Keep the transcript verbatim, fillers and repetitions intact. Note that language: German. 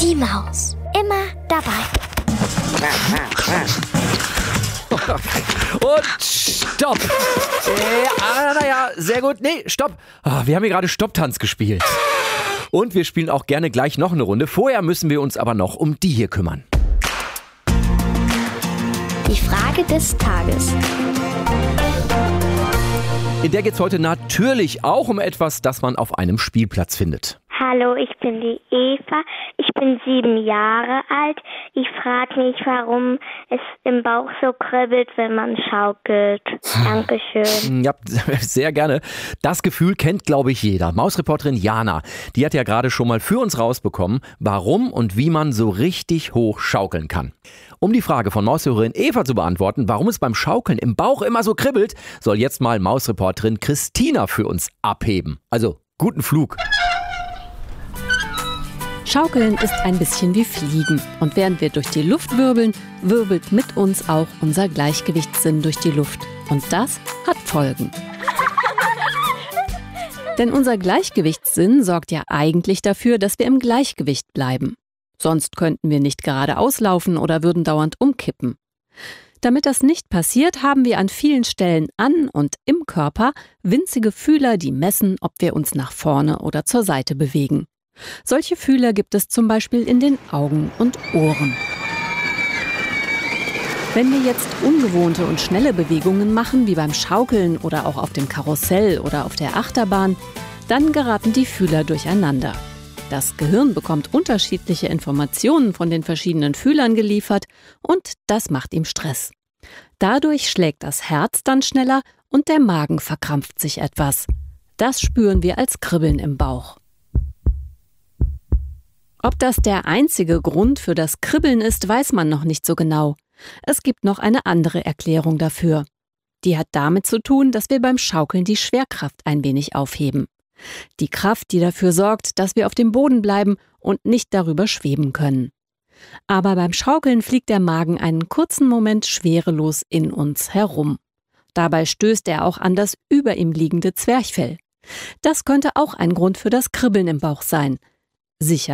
Die Maus. Immer dabei. Und stopp! Ja, naja, sehr gut. Nee, stopp. Ah, wir haben hier gerade Stopptanz gespielt. Und wir spielen auch gerne gleich noch eine Runde. Vorher müssen wir uns aber noch um die hier kümmern. Die Frage des Tages. In der geht es heute natürlich auch um etwas, das man auf einem Spielplatz findet. Hallo, ich bin die Eva. Ich bin sieben Jahre alt. Ich frage mich, warum es im Bauch so kribbelt, wenn man schaukelt. Dankeschön. Ja, sehr gerne. Das Gefühl kennt, glaube ich, jeder. Mausreporterin Jana, die hat ja gerade schon mal für uns rausbekommen, warum und wie man so richtig hoch schaukeln kann. Um die Frage von Maushörerin Eva zu beantworten, warum es beim Schaukeln im Bauch immer so kribbelt, soll jetzt mal Mausreporterin Christina für uns abheben. Also, guten Flug. Schaukeln ist ein bisschen wie Fliegen. Und während wir durch die Luft wirbeln, wirbelt mit uns auch unser Gleichgewichtssinn durch die Luft. Und das hat Folgen. Denn unser Gleichgewichtssinn sorgt ja eigentlich dafür, dass wir im Gleichgewicht bleiben. Sonst könnten wir nicht geradeaus laufen oder würden dauernd umkippen. Damit das nicht passiert, haben wir an vielen Stellen an und im Körper winzige Fühler, die messen, ob wir uns nach vorne oder zur Seite bewegen. Solche Fühler gibt es zum Beispiel in den Augen und Ohren. Wenn wir jetzt ungewohnte und schnelle Bewegungen machen, wie beim Schaukeln oder auch auf dem Karussell oder auf der Achterbahn, dann geraten die Fühler durcheinander. Das Gehirn bekommt unterschiedliche Informationen von den verschiedenen Fühlern geliefert und das macht ihm Stress. Dadurch schlägt das Herz dann schneller und der Magen verkrampft sich etwas. Das spüren wir als Kribbeln im Bauch. Ob das der einzige Grund für das Kribbeln ist, weiß man noch nicht so genau. Es gibt noch eine andere Erklärung dafür. Die hat damit zu tun, dass wir beim Schaukeln die Schwerkraft ein wenig aufheben. Die Kraft, die dafür sorgt, dass wir auf dem Boden bleiben und nicht darüber schweben können. Aber beim Schaukeln fliegt der Magen einen kurzen Moment schwerelos in uns herum. Dabei stößt er auch an das über ihm liegende Zwerchfell. Das könnte auch ein Grund für das Kribbeln im Bauch sein. Sicher